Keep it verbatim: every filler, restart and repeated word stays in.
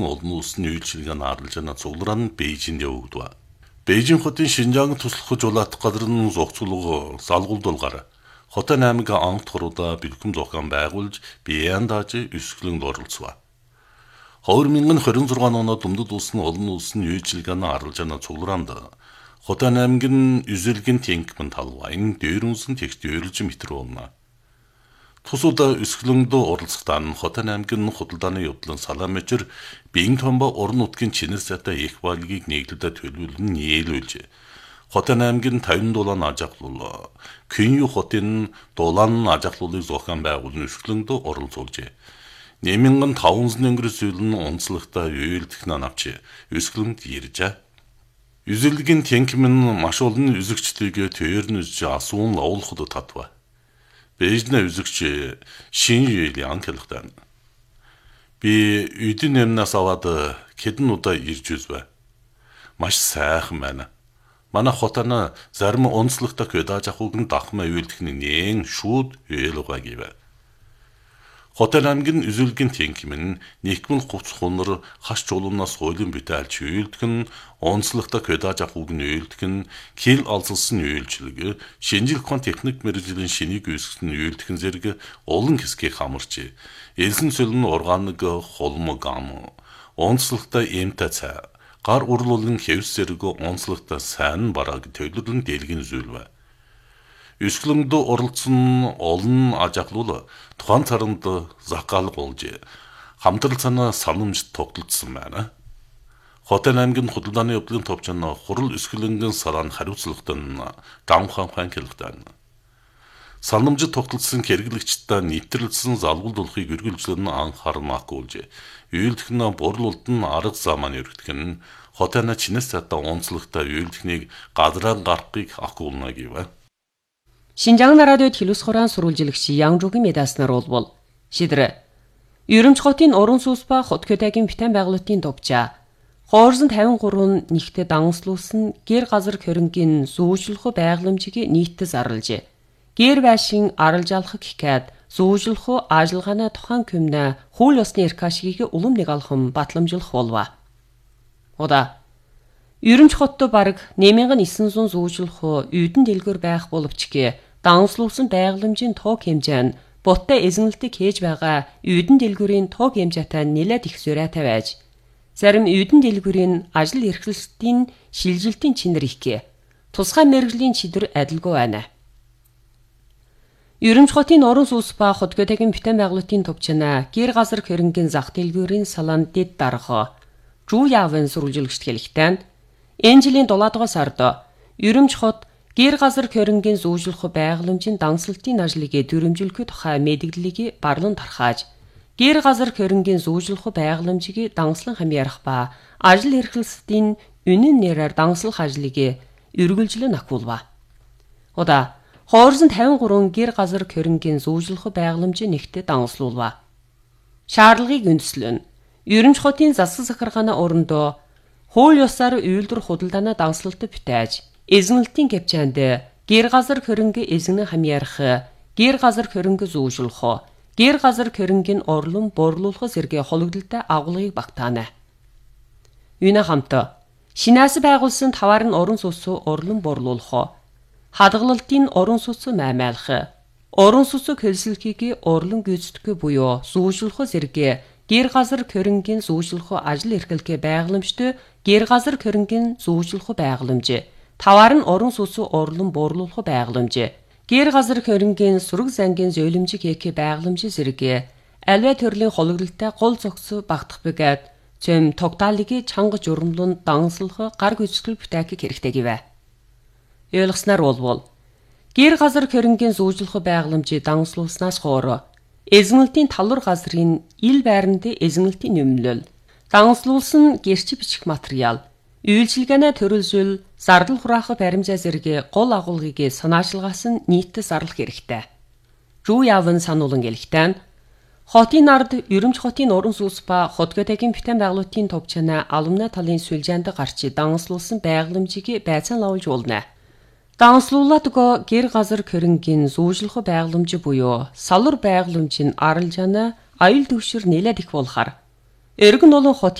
тулсан олон улсын үйлчилгээ наарлажана цугларан Бээжинд явагдав. Бээжин хотын Шинжаан туслах жуулаат газрын зохицуулга залгуулдулгаар хотын аймаг анх туруда бэлгэм зохион байгуулж биеэн дааж өсгөлөнд оролцов. хоёр мянган хорин зургаан оноо Дүмдэд улсын олон улсын үйлчилгээний аралжаана цугларанд хотын аймгийн үзэлгийн тэнхмэн талвайн дээрүнсэн тэгт өөрлөж метр болно. Тусуда өсгөлөнд оролцохтан хотын аймгийн худалдааны явдлын салаамчир биеийн томбо орон нутгийн чинэр сайтай их байлгийг нийлүүлээд төлөвлөн нийлүүлж хотын аймгийн тавин дулаан ажиглал Кэнью хотын дулаан ажиглалыг зохион байгуулсан өсгөлөнд оролцуулж нэг мянган таван зуун өнгөр зүйлэн онцлогтой үйлдэх навч өсгөлөнд иржээ. Үзэлгийн тэнхмэн маш олон үзэгчдийг төрнөж асуун лавлахад татва. Бээжнэ үзэгч Шин Юйлиан хэлэхдээ би үдин нэмнээс аваад хэдэн удаа ирж үзвэ. Маш сайхан байна. Манай хотана зарим онцлогтой көдаж ахугн дахмаа үйлдэхний нэн шууд үйлугаа гэвэ. Хотын аймгийн үзүүлгийн тэнхмэн нэгдмэл хувц хунар хаш чулуунаас хуулийн бүтээлч үйлдэх нь онцлогтой көдаж ахугн үйлдэх нь кил алсалсан үйлчлэг шинжлэх ухааны техник мэргэжлийн шинийг үүсгэсэн үйлдэх зэрэг олон хэсгийг хамарч элсэн цөлн органик холмог ам онцлогтой эмтэй цай гар урлуулын хэвс зэрэг онцлогтой сайн бараг төлөвлөн дэлгэн зүйлвэ. Өсгөлөнд оролцсон олон ажиглал тухайн царанд захгаалга болж хамтрал цанаа санамж тогтолцсон байна. Хотын аймгийн худалдааны явдлын товчон хурал өсгөлөнгийн сарaan хариуцлагатай давхан хан хэлэхдээ санамж тогтолцсон хэрэглэгчдээ нэвтрэлсэн залгуулдуулахыг үргэлжлэн анхаармаахгүй болж үйлдэх нь бурлуулд нь арга замаа өргөдөх нь хотын чинэс цаатаа онцлогтой үйлдэхнийг гадраа гарахыг ахуулна гэв. Шинжаан радиод хэлус хураан сурвалжилагч Янжугийн медаснаар болбол шидэр Ерөнч хотын орон сүнс ба хот көдөгийн битэн байгуулалтын товчаа хоорсон тавин гурван нэгтээ дангслуулсан гэр газар хөрөнгийн зүүжлэх байгууламжийг нийтэд зарлж гэр байшин аралжаалах гэхэд зүүжлэх ажиллагааны тухайн күмнэ хууль ёсны эрхашгийг улам нэг алхам батламжуулах болов. Ода Ерөнч хотто бараг нэг мянган девять жүз зүүжлэх үйдэн дэлгүүр байх боловч гээ дангслуулсан байгууламжийн тоог хэмжээ нь буттай эзэнэлтийг хийж байгаа үйдэн дэлгүүрийн тоог хэмжээтэй нэлээд их зөрөөтэй байж зарим үйдэн дэлгүүрийн ажил эрхлэлтийн шилжилтийн чинэр их тусгай мэргэжлийн чидөр адилгүй байна. Ерөнч хотын орон сүнс ба хот көдөгийн битэн байгуулалтын төвчнө гэр газар хөрөнгийн зах дэлгүүрийн салаан дэд дарга Жу Явын сурвалжилагч хэлэхдээ энэ жилийн дулаад дугаар сард Ерөнч хот гэр газар хөрөнгийн зүүжлэх байгууламжийн дансалтын ажлыг дүрмжүүлэхэд тухай мэдээллийг барлан тархааж гэр газар хөрөнгийн зүүжлэх байгууламжийг данслан хамаарах ба ажил эрхлэлтийн үнэн нэрээр данслах ажлыг үргэлжлэн ахуулва. Ода хоорсон тавин гурван гэр газар хөрөнгийн зүүжлэх байгууламжийг нэгтээ данслуулва. Шаардлагыг үндэслэн Ерөнч хотын засаг захиргааны орондоо хууль ёсоор үйлдвэр худалдааны данслалт бүтээж эзэнэлтийн капчаанд гэр газар хөрөнгө эзэн хамаарах гэр газар хөрөнгө зүүжлэх гэр газар хөрөнгөний орлон борлуулах зэрэг хологдолтой агуулгыг багтаана. Юуна хамт шинээс байгуулсан таваар нь орон сүнс орлон борлуулах хадгалалтын орон сүнс маймайлах орон сүнс хөлсөлхийг орлон гүйцэтгэх буюу зүүжлэх зэрэг гэр газар хөрөнгөний зүүжлэх ажил эрхлэх байгууламжт гэр газар хөрөнгөний зүүжлэх байгууламж таваар нь орон сүнс орлон борлуулах байгууламж гэр газар хөрөнгөний сүрэг зангийн зөөлөмжийг хийх байгууламж зэрэг альва төрлийн хологдолтой гол зохицоо багтах бөгөөд цэм тогтаалыг чанга журамлан данслах гар гүйцэтгэл бүтээх хэрэгтэй гэвэ. Ойлгосноор болвол гэр газар хөрөнгөний зүүжлэх байгууламжийг данслуулснаас хойш эзэнэлтийн талвар газрын ил байранд эзэнэлтийн нэмэлэл данслуулсан гэрч бичих материал үйлчилгээнэ төрөлжүүл зардал хураах баримжаа зэрэг гол агуулгыг санаачлагаас нь нийтэд зарлах хэрэгтэй. Жу Явын сануулan гэлэхдээ хотын ард Ерөнч хотын орон сүнс ба хот көдөгийн битэн байгуулалтын товчноо алумны талын сүлжээнд гарч данслуулсан байгууламжийг байцаан лавлж уулна. Данслуулаадгүй гэр газар хөрөнгөний зүүжлэх байгууламж буюу салвар байгууламж нь аралжаана аюул төвшөр нэлээд их болохоор эргэн олон хот